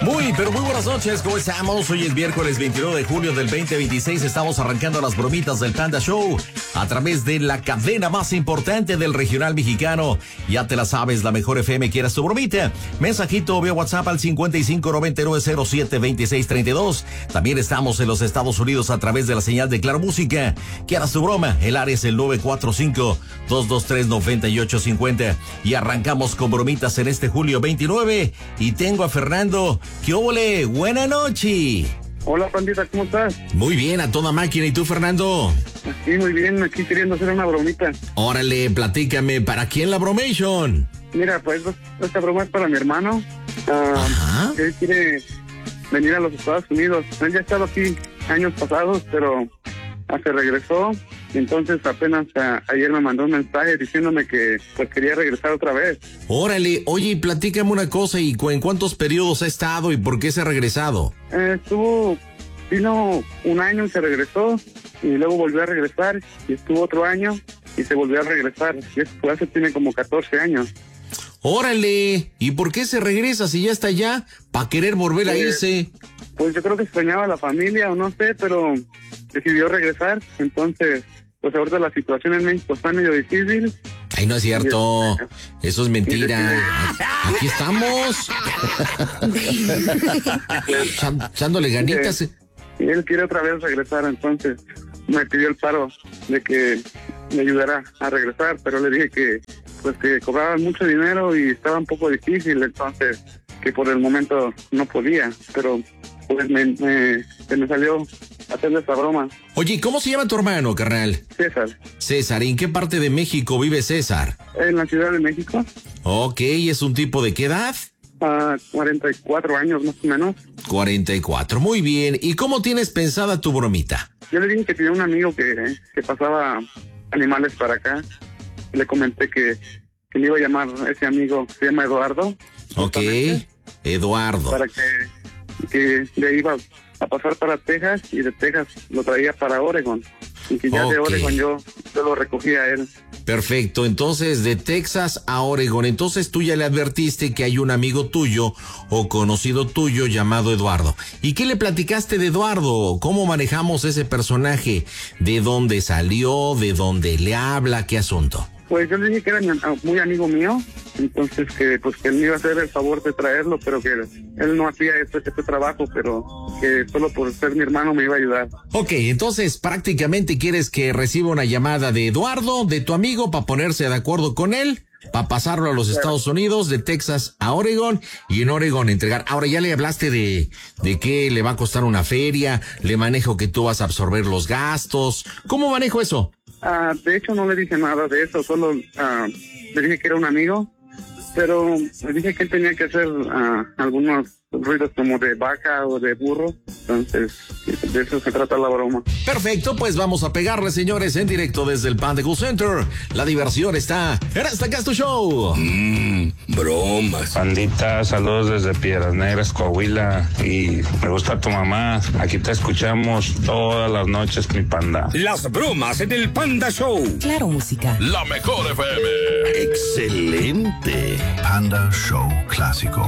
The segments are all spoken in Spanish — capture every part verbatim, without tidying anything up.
Muy, pero muy buenas noches, ¿cómo estamos? Hoy es miércoles veintinueve de julio del veinte veintiséis, estamos arrancando las bromitas del Panda Show a través de la cadena más importante del regional mexicano. Ya te la sabes, la mejor F M, ¿quieres tu bromita? Mensajito vía WhatsApp al cincuenta y cinco noventa y nueve cero siete veintiséis treinta y dos. También estamos en los Estados Unidos a través de la señal de Claro Música. ¿Quieres tu broma? El área es el nueve cuatro cinco, dos dos tres, nueve ocho cinco cero. Y arrancamos con bromitas en este julio veintinueve. Y tengo a Fernando. ¿Qué óvole? Buena noche. Hola, pandita, ¿cómo estás? Muy bien, a toda máquina. ¿Y tú, Fernando? Sí, muy bien, aquí queriendo hacer una bromita. Órale, platícame, ¿para quién la bromation? Mira, pues esta broma es para mi hermano. Uh, él quiere venir a los Estados Unidos. Él ya ha estado aquí años pasados, pero se regresó. Y entonces apenas a, ayer me mandó un mensaje diciéndome que pues quería regresar otra vez. Órale, oye, platícame una cosa, ¿y en cuántos periodos ha estado y por qué se ha regresado? Eh, estuvo, vino un año y se regresó, y luego volvió a regresar, y estuvo otro año, y se volvió a regresar. Y eso pues, hace tiene como catorce años. Órale, ¿y por qué se regresa si ya está allá? ¿Para querer volver a irse? Pues yo creo que extrañaba a la familia o no sé, pero decidió regresar. Entonces, pues ahorita la situación en México está medio difícil. Ay, no es cierto, eso es mentira. Aquí estamos. Echándole ganitas. Y él quiere otra vez regresar, entonces me pidió el paro de que me ayudara a regresar, pero le dije que pues que cobraban mucho dinero y estaba un poco difícil, entonces que por el momento no podía, pero pues me, me, se me salió hacerle esta broma. Oye, ¿cómo se llama tu hermano, carnal? César. César, ¿y en qué parte de México vive César? En la Ciudad de México. Ok, ¿es un tipo de qué edad? Uh, cuarenta y cuatro años más o menos. cuarenta y cuatro, muy bien. ¿Y cómo tienes pensada tu bromita? Yo le dije que tenía un amigo que, que pasaba animales para acá. Le comenté que, que le iba a llamar a ese amigo, se llama Eduardo. Ok, Eduardo. Para que, que le iba a pasar para Texas y de Texas lo traía para Oregon. Y que ya okay. de Oregon yo, yo lo recogía a él. Perfecto, entonces de Texas a Oregon, entonces tú ya le advertiste que hay un amigo tuyo o conocido tuyo llamado Eduardo. ¿Y qué le platicaste de Eduardo? ¿Cómo manejamos ese personaje? ¿De dónde salió? ¿De dónde le habla? ¿Qué asunto? Pues yo le dije que era muy amigo mío, entonces que pues que él me iba a hacer el favor de traerlo, pero que él no hacía este, este trabajo, pero que solo por ser mi hermano me iba a ayudar. Ok, entonces prácticamente quieres que reciba una llamada de Eduardo, de tu amigo, para ponerse de acuerdo con él, para pasarlo a los claro. Estados Unidos, de Texas a Oregon, y en Oregon entregar. Ahora ya le hablaste de, de qué le va a costar una feria, le manejo que tú vas a absorber los gastos. ¿Cómo manejo eso? Uh, de hecho no le dije nada de eso, solo uh, le dije que era un amigo, pero le dije que él tenía que hacer uh, algunos ruidos como de vaca o de burro, entonces de eso se trata la broma. Perfecto, pues vamos a pegarle, señores, en directo desde el Panda Cool Center. La diversión está en este Casto Show. Mmm, bromas. Pandita, saludos desde Piedras Negras, Coahuila, y me gusta tu mamá. Aquí te escuchamos todas las noches, mi panda. Las bromas en el Panda Show. Claro Música. La mejor F M. Excelente. Panda Show Clásico.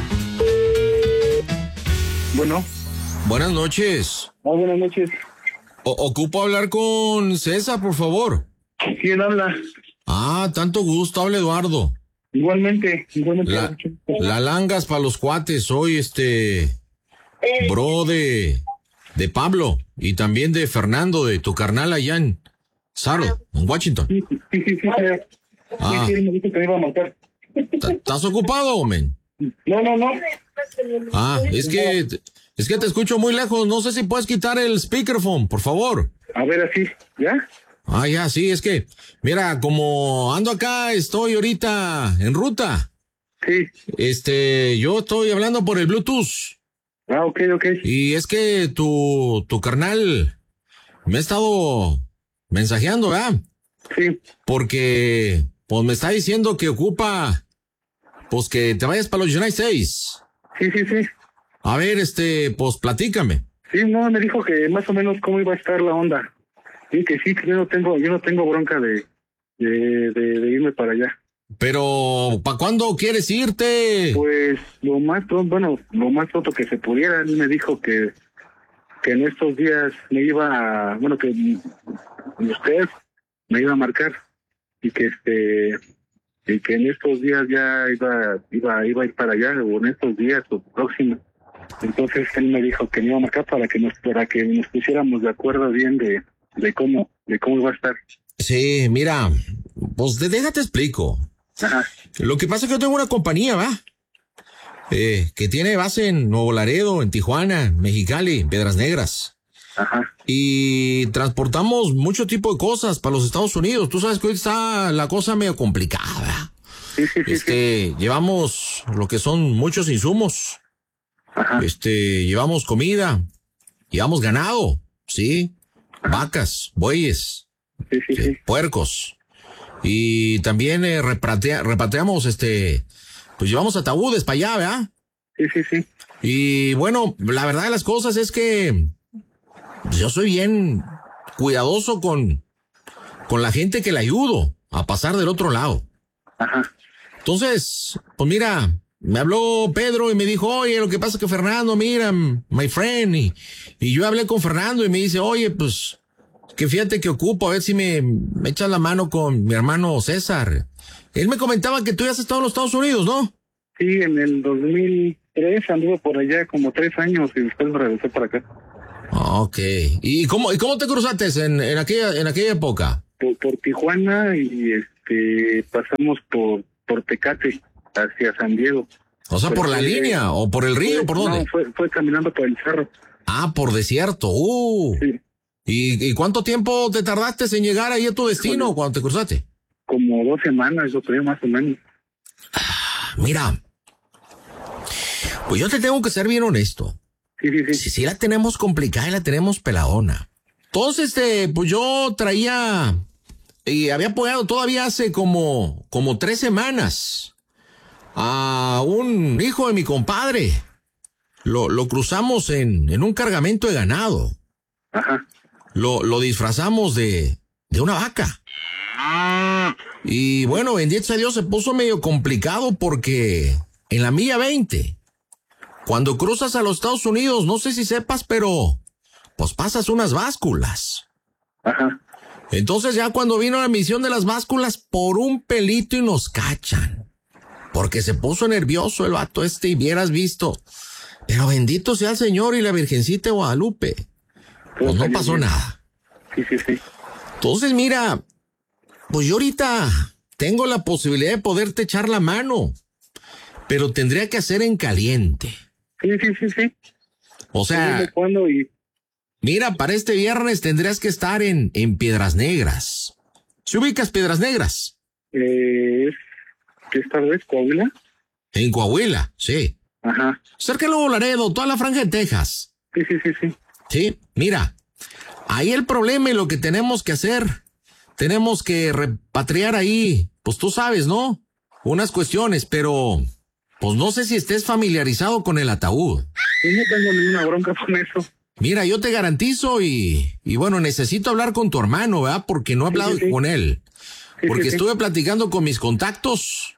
Bueno. Buenas noches. Muy buenas noches. O ocupo hablar con César, por favor. ¿Quién habla? Ah, tanto gusto, habla Eduardo. Igualmente, igualmente. La, la langas para los cuates, soy este bro de, de Pablo y también de Fernando, de tu carnal allá en Seattle, en Washington. Sí, sí, sí, sí. Ah. Sí, sí, me dijo que me iba a matar. ¿Estás ocupado, men? No, no, no. Ah, es que, es que te escucho muy lejos. No sé si puedes quitar el speakerphone, por favor. A ver, así, ¿ya? Ah, ya, sí, es que, mira, como ando acá, estoy ahorita en ruta. Sí. Este, yo estoy hablando por el Bluetooth. Ah, ok, ok. Y es que tu, tu carnal me ha estado mensajeando, ¿verdad? Sí. Porque, pues me está diciendo que ocupa, pues que te vayas para los United States. Sí, sí, sí. A ver, este, pues platícame. Sí, no, me dijo que más o menos cómo iba a estar la onda. Sí, que sí, que yo no tengo, yo no tengo bronca de, de, de, de irme para allá. Pero, ¿para cuándo quieres irte? Pues lo más pronto, bueno, lo más pronto que se pudiera. Él me dijo que, que en estos días me iba a, bueno, que usted me iba a marcar y que este y que en estos días ya iba iba iba a ir para allá, o en estos días o próximo. Entonces él me dijo que me iba a marcar para que nos para que nos pusiéramos de acuerdo bien de, de cómo de cómo iba a estar. Sí, mira, pues de- déjate explico. Ajá. Lo que pasa es que yo tengo una compañía, ¿va? Eh, que tiene base en Nuevo Laredo, en Tijuana, en Mexicali, en Piedras Negras. Ajá. Y transportamos mucho tipo de cosas para los Estados Unidos. Tú sabes que hoy está la cosa medio complicada. Sí, sí, sí, Este, llevamos lo que son muchos insumos. Ajá. Este, llevamos comida, llevamos ganado, ¿sí? Vacas, bueyes, Sí, sí, sí. puercos. Y también eh, repatea- repatriamos, este, pues llevamos ataúdes para allá, ¿verdad? Sí, sí, sí. Y bueno, la verdad de las cosas es que pues, yo soy bien cuidadoso con, con la gente que le ayudo a pasar del otro lado. Ajá. Entonces, pues mira, me habló Pedro y me dijo, oye, lo que pasa es que Fernando, mira, my friend, y, y yo hablé con Fernando y me dice, oye, pues, que fíjate que ocupo, a ver si me, me echas la mano con mi hermano César. Él me comentaba que tú ya has estado en los Estados Unidos, ¿no? Sí, en el dos mil tres anduve por allá como tres años y después me regresé para acá. Ok. ¿Y cómo, y cómo te cruzaste en, en aquella, en aquella época? Por, por Tijuana y este pasamos por, por Tecate hacia San Diego. O sea, ¿por la Porque- línea o por el río? Fue- ¿Por dónde? No, fue, fue caminando por el cerro. Ah, por desierto. Uh. Sí, ¿Y, ¿Y cuánto tiempo te tardaste en llegar ahí a tu destino Híjole. cuando te cruzaste? como dos semanas, yo creo, más o menos. Mira, pues yo te tengo que ser bien honesto. Sí, sí, sí. Si sí la tenemos complicada y la tenemos peladona. Entonces, este, pues yo traía y había apoyado todavía hace como, como tres semanas a un hijo de mi compadre. Lo, lo cruzamos en, en un cargamento de ganado. Ajá. Lo, lo disfrazamos de, de una vaca. Y bueno, bendito sea Dios, se puso medio complicado porque en la milla veinte, cuando cruzas a los Estados Unidos, no sé si sepas, pero pues pasas unas básculas. Ajá. Entonces ya cuando vino la misión de las básculas, por un pelito y nos cachan. Porque se puso nervioso el vato este y vieras visto. Pero bendito sea el Señor y la Virgencita de Guadalupe. Pues no salió pasó bien. nada. Sí, sí, sí. Entonces mira, pues yo ahorita tengo la posibilidad de poderte echar la mano. Pero tendría que hacer en caliente. Sí, sí, sí, sí. O sea, Dime cuándo y mira, para este viernes tendrías que estar en, en Piedras Negras. ¿Se ubicas Piedras Negras? eh, es que esta vez Coahuila. En Coahuila, sí. Ajá. Cerca de Nuevo Laredo, toda la franja de Texas. Sí, sí, sí, sí. Sí, mira, ahí el problema y lo que tenemos que hacer, tenemos que repatriar ahí, pues tú sabes, ¿no? Unas cuestiones, pero pues no sé si estés familiarizado con el ataúd. Sí, no tengo ninguna bronca con eso. Mira, yo te garantizo y, y bueno, necesito hablar con tu hermano, ¿verdad? Porque no he hablado sí, sí. con él. Sí, Porque sí, sí. estuve platicando con mis contactos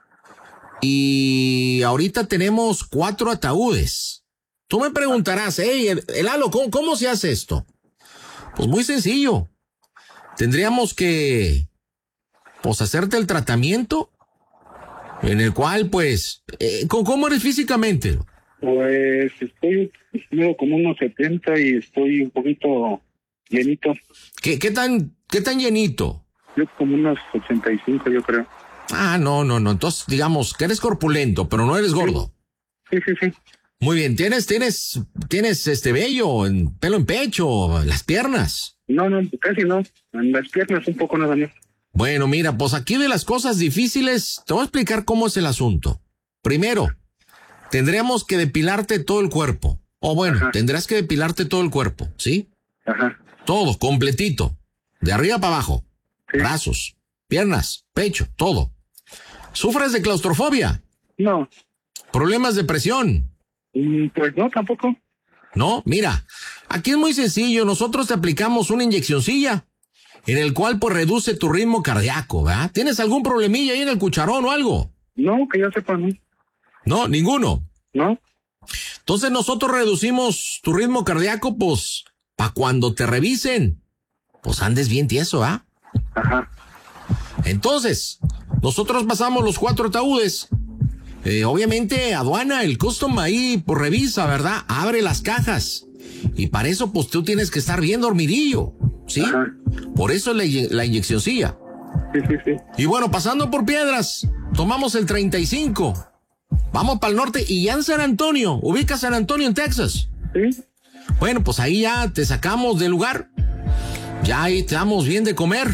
y ahorita tenemos cuatro ataúdes. Tú me preguntarás, hey, el, el Lalo, ¿cómo, ¿cómo se hace esto? Pues muy sencillo. Tendríamos que, pues, hacerte el tratamiento en el cual, pues, eh, ¿cómo cómo eres físicamente? Pues estoy mido como unos setenta y estoy un poquito llenito. ¿Qué, qué tan, qué tan llenito? Yo como unos ochenta y cinco, yo creo. Ah, no, no, no. Entonces, digamos que eres corpulento, pero no eres gordo. Sí, sí, sí. Muy bien. ¿Tienes, tienes, tienes este vello, en, pelo en pecho, las piernas? No, no, casi no. En las piernas un poco nada más. Bueno, mira, pues aquí de las cosas difíciles, te voy a explicar cómo es el asunto. Primero, tendríamos que depilarte todo el cuerpo. O bueno, Ajá. tendrás que depilarte todo el cuerpo, ¿sí? Ajá. Todo, completito. De arriba para abajo. Sí. Brazos, piernas, pecho, todo. ¿Sufres de claustrofobia? No, ¿Problemas de presión? mm, pues no, tampoco. No, mira, aquí es muy sencillo. Nosotros te aplicamos una inyeccioncilla en el cual pues reduce tu ritmo cardíaco, ¿verdad? ¿Tienes algún problemilla ahí en el cucharón o algo? No, que yo sepa, no. No, ninguno. ¿No? Entonces nosotros reducimos tu ritmo cardíaco, pues, para cuando te revisen, pues andes bien tieso, ¿ah? Ajá. Entonces, nosotros pasamos los cuatro ataúdes. Eh, obviamente, aduana, el custom ahí, pues revisa, ¿verdad? Abre las cajas. Y para eso, pues tú tienes que estar bien dormidillo, ¿sí? Ajá. Por eso la, la inyeccioncilla. Sí, sí, sí. Y bueno, pasando por Piedras, tomamos el treinta y cinco. Vamos para el norte y ya en San Antonio, ubica San Antonio en Texas. Sí. Bueno, pues ahí ya te sacamos del lugar. Ya ahí te damos bien de comer.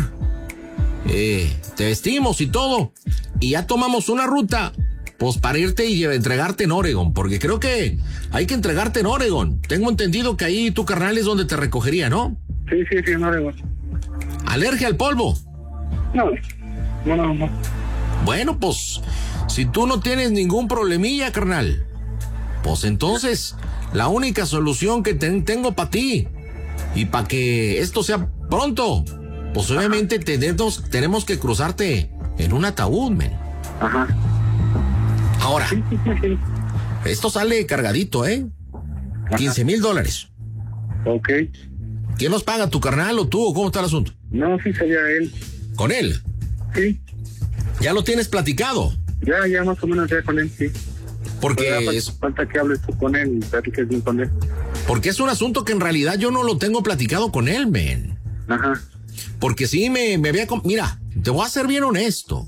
Eh, te vestimos y todo. Y ya tomamos una ruta, pues para irte y entregarte en Oregon. Porque creo que hay que entregarte en Oregon. Tengo entendido que ahí tu carnal es donde te recogería, ¿no? Sí, sí, sí, no, no. ¿Alergia al polvo? No, no, no, no. Bueno, pues, si tú no tienes ningún problemilla, carnal, pues entonces, la única solución que ten, tengo para ti, y para que esto sea pronto, pues obviamente tenemos, tenemos que cruzarte en un ataúd, men. Ajá. Ahora, Sí, sí, sí, sí. esto sale cargadito, ¿eh? quince mil dólares. Ok. ¿Quién nos paga, tu carnal o tú, o cómo está el asunto? No, sí sería él. ¿Con él? Sí. ¿Ya lo tienes platicado? Ya, ya más o menos ya con él, sí. Porque Pero ya es... falta que hables tú con él y platiques bien con él. Porque es un asunto que en realidad yo no lo tengo platicado con él, men. Ajá. Porque sí me, me había... Mira, te voy a ser bien honesto.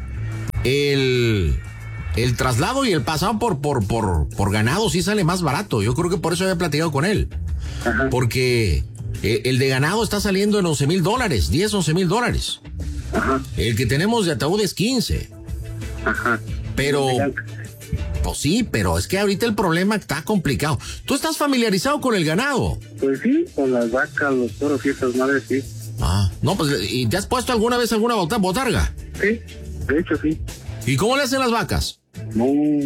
El... El traslado y el pasado por, por, por, por ganado sí sale más barato. Yo creo que por eso había platicado con él. Ajá. Porque el, el de ganado está saliendo en once mil dólares, diez, once mil dólares. Ajá. El que tenemos de ataúd es quince. Ajá. Pero... Pues sí, pero es que ahorita el problema está complicado. ¿Tú estás familiarizado con el ganado? Pues sí, con las vacas, los toros y esas madres, sí. Ah, no, pues, ¿y te has puesto alguna vez alguna bota- botarga? Sí, de hecho sí. ¿Y cómo le hacen las vacas? No.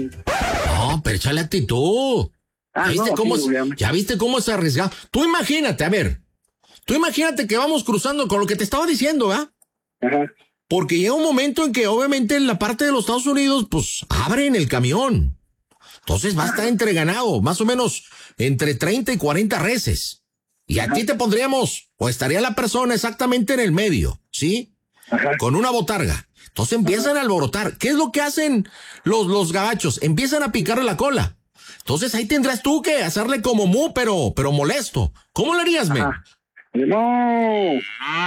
No, pero échale actitud. Ah, ¿Ya viste no, cómo sí, es, obviamente. ya viste cómo es arriesgado? Tú imagínate, a ver. Tú imagínate que vamos cruzando con lo que te estaba diciendo, ¿verdad? Ajá. Porque llega un momento en que obviamente en la parte de los Estados Unidos, pues, abren el camión. Entonces va a estar entre ganado, más o menos entre treinta y cuarenta reses. Y a ti te pondríamos, o estaría la persona exactamente en el medio, ¿sí? Ajá. Con una botarga. Entonces empiezan a alborotar. ¿Qué es lo que hacen los, los gabachos? Empiezan a picarle la cola. Entonces ahí tendrás tú que hacerle como mu, pero, pero molesto. ¿Cómo lo harías, men? Ajá. No.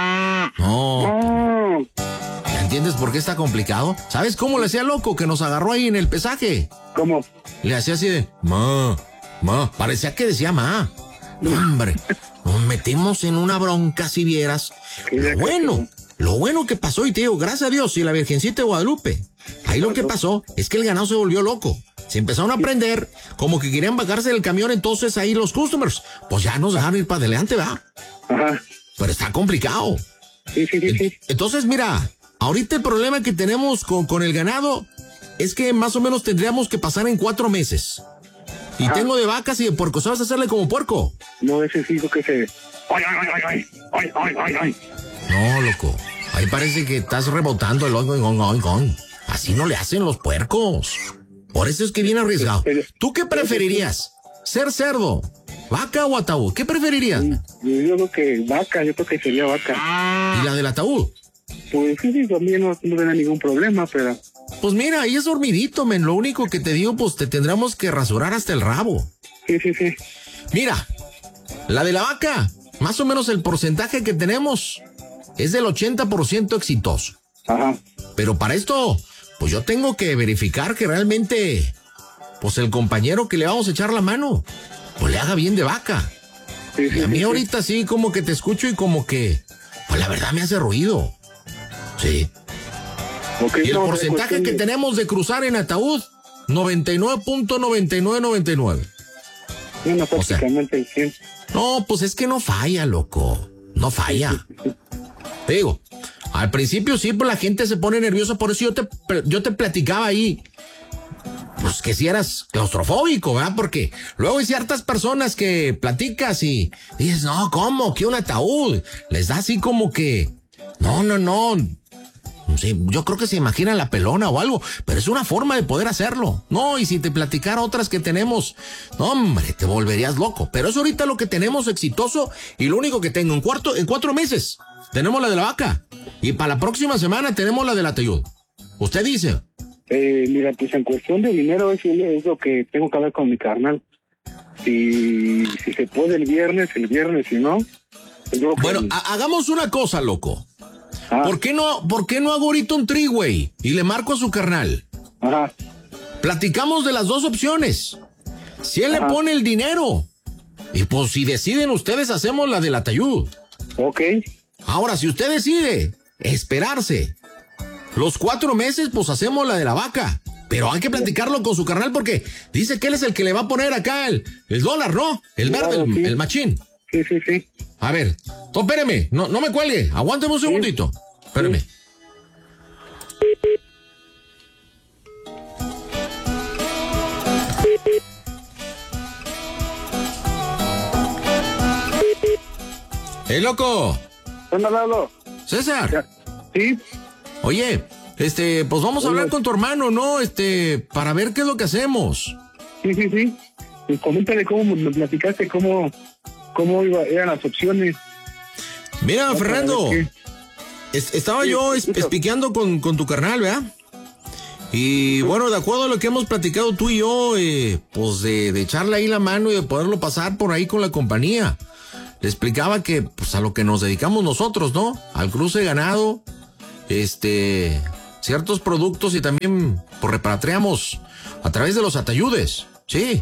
No. No. ¿Ya entiendes por qué está complicado? ¿Sabes cómo le hacía loco que nos agarró ahí en el pesaje? ¿Cómo? Le hacía así de, ma, ma, parecía que decía ma. Hombre, nos metimos en una bronca si vieras. Lo bueno, lo bueno que pasó, y te digo, gracias a Dios y la Virgencita de Guadalupe. Ahí lo que pasó es que el ganado se volvió loco. Se empezaron a prender, como que querían bajarse del camión, entonces ahí los customers, pues ya nos dejaron ir para adelante, ¿va? Ajá. Pero está complicado. Sí, sí, sí, sí. Entonces, mira, ahorita el problema que tenemos con, con el ganado es que más o menos tendríamos que pasar en cuatro meses. Y Ajá. tengo de vacas y de puerco. ¿Sabes hacerle como puerco? No, ese sí lo que se... Ay, ay, ay, ay, ay, ay, ay, ay. No, loco. Ahí parece que estás rebotando el oing, oing, oing, oing. Así no le hacen los puercos. Por eso es que viene arriesgado. ¿Tú qué preferirías? ¿Ser cerdo, vaca o ataúd? ¿Qué preferirías? Yo creo que vaca, yo creo que sería vaca. ¿Y la del ataúd? Pues sí, sí, también no, no tiene ningún problema, pero... Pues mira, ahí es dormidito, men. Lo único que te digo, pues te tendremos que rasurar hasta el rabo. Sí, sí, sí. Mira, la de la vaca, más o menos el porcentaje que tenemos es del ochenta por ciento exitoso. Ajá. Pero para esto, pues yo tengo que verificar que realmente, pues el compañero que le vamos a echar la mano, pues le haga bien de vaca. Sí, sí, Y a mí sí, ahorita sí como que te escucho y como que, pues la verdad me hace ruido. Sí. sí. Ok, Y el no, porcentaje cuestión que de- tenemos de cruzar en ataúd, noventa y nueve punto noventa y nueve noventa y nueve. Bueno, o sea, prácticamente el cien. No, pues es que no falla, loco. No falla. Te digo, al principio sí, pues la gente se pone nerviosa, por eso yo te, yo te platicaba ahí. Pues que si eras claustrofóbico, ¿verdad? Porque luego hay ciertas personas que platicas y dices, no, ¿cómo? ¿Qué un ataúd? Les da así como que, No, no, no. Sí, yo creo que se imagina la pelona o algo, pero es una forma de poder hacerlo. No, y si te platicara otras que tenemos, no, hombre, te volverías loco. Pero es ahorita lo que tenemos exitoso y lo único que tengo en cuarto, en cuatro meses. Tenemos la de la vaca y para la próxima semana tenemos la de la tayud. ¿Usted dice? Eh, mira, pues en cuestión de dinero es, es lo que tengo que hablar con mi carnal. Si, si se puede el viernes, el viernes, si no... Pues yo bueno, que... ha- hagamos una cosa, loco. Ah. ¿Por qué no, por qué no hago ahorita un three-way y le marco a su carnal? Ajá. Platicamos de las dos opciones. Si él Ajá. le pone el dinero, y pues si deciden ustedes, hacemos la de la tayud. Ok. Ahora, si usted decide esperarse los cuatro meses, pues hacemos la de la vaca. Pero hay que platicarlo con su carnal porque dice que él es el que le va a poner acá el, el dólar, ¿no? El verde, Claro, el, sí. el machín. Sí, sí, sí. A ver, no, espéreme, no, no me cuelgue, aguánteme un segundito. Espéreme. ¡Hey, loco! ¿Dónde Lalo? César. Ya. Sí. Oye, este, pues vamos a Hola. hablar con tu hermano, ¿no? Este, para ver qué es lo que hacemos. Sí, sí, sí. Pues coméntale cómo me platicaste, cómo, cómo iba, eran las opciones. Mira, Para Fernando, ver es- estaba Sí, yo es- escucho. espiqueando con, con tu carnal, ¿verdad? Y bueno, de acuerdo a lo que hemos platicado tú y yo, eh, pues de, de echarle ahí la mano y de poderlo pasar por ahí con la compañía. Le explicaba que, pues a lo que nos dedicamos nosotros, ¿no? Al cruce de ganado, este, ciertos productos y también, pues repatriamos a través de los atayudes, sí.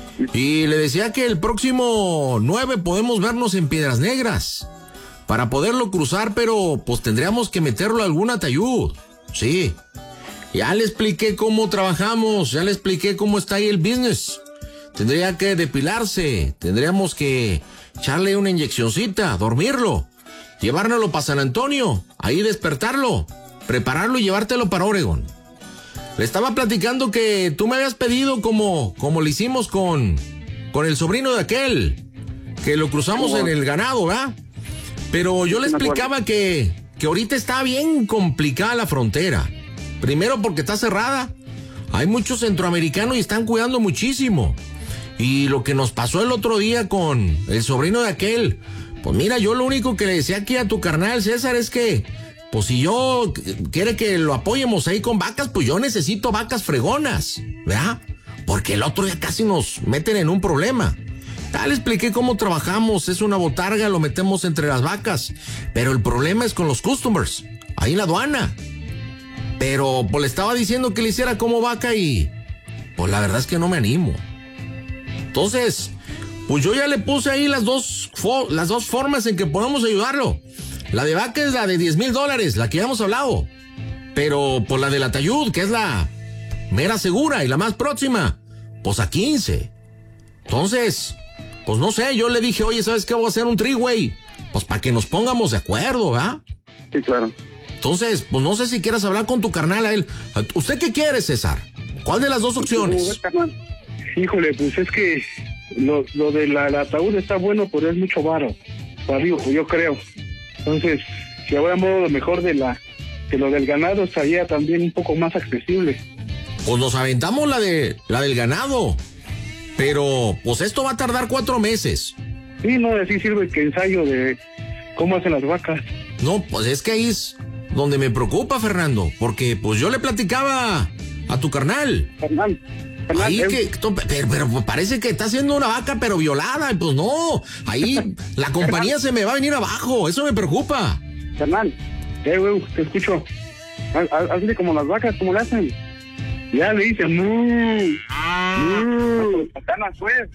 Y le decía que el próximo nueve podemos vernos en Piedras Negras para poderlo cruzar, pero pues tendríamos que meterlo a algún atayud, sí. Ya le expliqué cómo trabajamos, ya le expliqué cómo está ahí el business. Tendría que depilarse, tendríamos que echarle una inyeccioncita, dormirlo, llevárnoslo para San Antonio, ahí despertarlo, prepararlo y llevártelo para Oregon. Le estaba platicando que tú me habías pedido como, como lo hicimos con, con el sobrino de aquel, que lo cruzamos en el ganado, ¿verdad? Pero yo le explicaba que, que ahorita está bien complicada la frontera. Primero porque está cerrada. Hay muchos centroamericanos y están cuidando muchísimo. Y lo que nos pasó el otro día con el sobrino de aquel, pues mira, yo lo único que le decía aquí a tu carnal César es que, pues si yo quiere que lo apoyemos ahí con vacas, pues yo necesito vacas fregonas, ¿verdad? Porque el otro día casi nos meten en un problema. Ya le expliqué cómo trabajamos, es una botarga, lo metemos entre las vacas. Pero el problema es con los customers, ahí en la aduana. Pero pues le estaba diciendo que le hiciera como vaca y pues la verdad es que no me animo. Entonces, pues yo ya le puse ahí las dos, fo- las dos formas en que podemos ayudarlo. La de vaca es la de diez mil dólares, la que ya hemos hablado. Pero pues la de la tayud, que es la mera segura y la más próxima, pues a quince. Entonces, pues no sé, yo le dije, oye, ¿sabes qué? Voy a hacer un three-way. Pues para que nos pongamos de acuerdo, ¿verdad? Sí, claro. Entonces, pues no sé si quieras hablar con tu carnal a él. ¿Usted qué quiere, César? ¿Cuál de las dos opciones? Híjole, pues es que lo, lo de la, el ataúd está bueno, pero es mucho varo. Para arriba, pues yo creo. Entonces, si hablamos lo mejor de la que lo del ganado estaría también un poco más accesible. Pues nos aventamos la de la del ganado. Pero, pues esto va a tardar cuatro meses. Sí, no, así sirve que ensayo de cómo hacen las vacas. No, pues es que ahí es donde me preocupa, Fernando. Porque, pues yo le platicaba a tu carnal. Fernán, Fernán, Ahí eh, que, pero, pero parece que está haciendo una vaca, pero violada. Y pues no, ahí la compañía se me va a venir abajo. Eso me preocupa. Fernán, eh, güey, te escucho. Haz- haz- Hazle como las vacas, ¿cómo le hacen? Ya le dicen, ¡mu! ¡mu! Patanas, pues.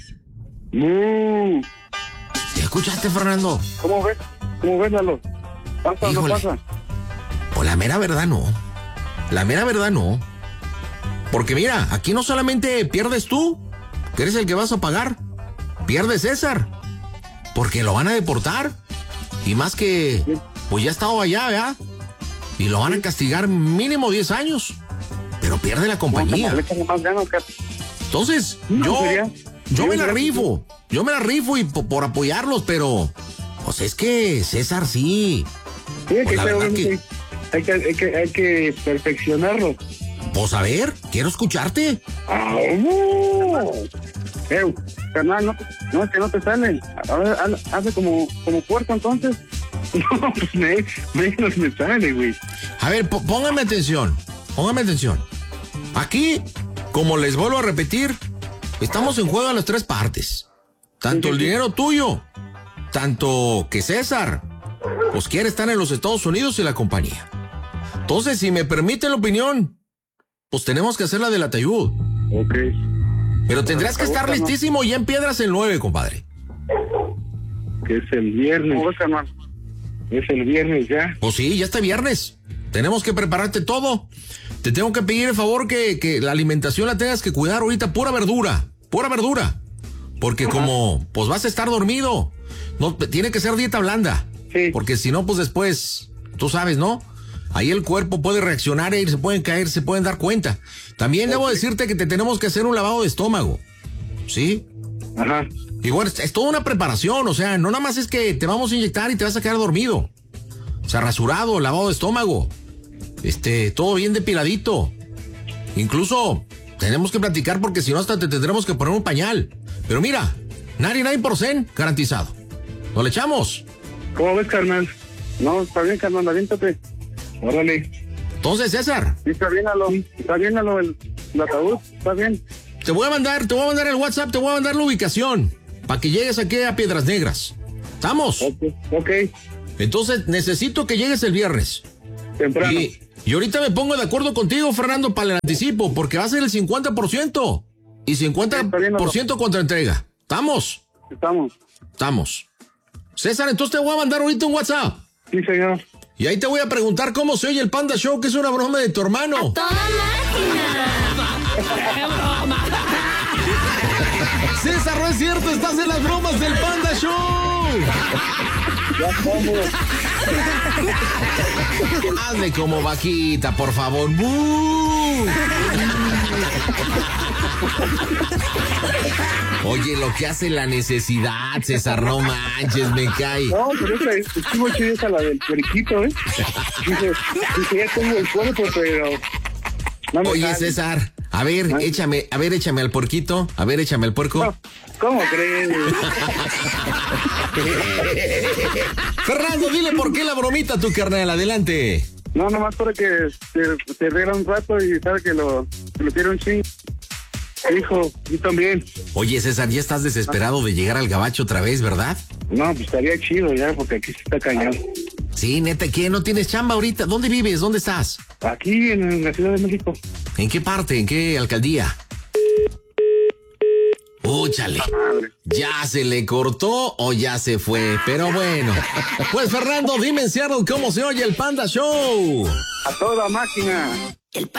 ¡mu! ¿Ya escuchaste, Fernando? ¿Cómo ves? ¿Cómo ves, Lalo? ¿Pasa o no Híjole. pasa? Pues la mera verdad no. La mera verdad no. Porque mira, aquí no solamente pierdes tú, que eres el que vas a pagar. Pierde César. Porque lo van a deportar. Y más que, pues ya ha estado allá, ¿verdad? Y lo van a castigar mínimo diez años. Pero pierde la compañía. Le echan más ganas, Cat. Entonces, No, yo, sería- yo me la sería- rifo. Yo me la rifo y po- por apoyarlos, pero pues es que César sí. Sí, hay, Pues que, la hacer- verdad que- hay, que, hay, que, hay que perfeccionarlo. Pues a ver, quiero escucharte. ¡Ah, no! Eh, carnal, no, no, es que no te sale. A ver, haz- hace como, como puerco entonces. No, pues me, menos me sale, güey. A ver, po- póngame atención, póngame atención. Aquí, como les vuelvo a repetir, estamos en juego en las tres partes. Tanto el dinero tuyo, tanto que César, pues quiere estar en los Estados Unidos y la compañía. Entonces, si me permite la opinión, pues tenemos que hacer la de la Tayud. Ok. Pero tendrás que estar listísimo ya en Piedras el nueve, compadre. Que es el viernes. ¿Cómo ves, carnal? Es el viernes ya. Pues sí, ya está viernes. Tenemos que prepararte todo. Te tengo que pedir el favor que, que la alimentación la tengas que cuidar ahorita, pura verdura, pura verdura. Porque Ajá. como pues vas a estar dormido, no tiene que ser dieta blanda. Sí. Porque si no, pues después, tú sabes, ¿no? Ahí el cuerpo puede reaccionar y se pueden caer, se pueden dar cuenta. También okay. debo decirte que te tenemos que hacer un lavado de estómago. ¿Sí? Ajá. Igual es, es toda una preparación, o sea, no nada más es que te vamos a inyectar y te vas a quedar dormido. O sea, rasurado, lavado de estómago. Este, todo bien depiladito. Incluso tenemos que platicar porque si no hasta te tendremos que poner un pañal. Pero mira, noventa y nueve por ciento garantizado. ¿Nos le echamos? ¿Cómo ves, carnal? No, está bien, carnal, aviéntate. Órale. Entonces, César. Sí, está bien, alo. Está bien, alo, el, el ataúd. Está bien. Te voy a mandar, te voy a mandar el WhatsApp, te voy a mandar la ubicación. Para que llegues aquí a Piedras Negras. ¿Estamos? Ok. Ok. Entonces, necesito que llegues el viernes. Temprano. Y, y ahorita me pongo de acuerdo contigo, Fernando, para el anticipo, porque va a ser el cincuenta por ciento. Y cincuenta por ciento contra entrega. ¿Estamos? Estamos. Estamos. César, entonces te voy a mandar ahorita un WhatsApp. Sí, señor. Y ahí te voy a preguntar cómo se oye el Panda Show, que es una broma de tu hermano. ¡A toda máquina! ¡Qué broma! César, no es cierto, estás en las bromas del Panda Show. Ya como. Hazle como vaquita, por favor. ¡Bú! Oye, lo que hace la necesidad, César, no manches, me cae. No, pero esa estuvo chida esa la del periquito, ¿eh? Dice, dice, ya tengo el cuerpo, pero... No me Oye, sale. César, a ver, ¿Ah? échame, a ver, échame al puerquito, a ver, échame al puerco. No, ¿cómo crees? Fernando, dile por qué la bromita a tu carnal, adelante. No, nomás para que se, se riera un rato y sabe que lo, que lo quiere un ching. Hijo, yo también. Oye, César, ya estás desesperado de llegar al gabacho otra vez, ¿verdad? No, pues estaría chido ya, porque aquí se está cañón. Sí, neta, ¿qué? ¿No tienes chamba ahorita? ¿Dónde vives? ¿Dónde estás? Aquí en la Ciudad de México. ¿En qué parte? ¿En qué alcaldía? Úchale. ¿Ya se le cortó o ya se fue? Pero bueno. Pues, Fernando, dime en Seattle cómo se oye el Panda Show. A toda máquina. El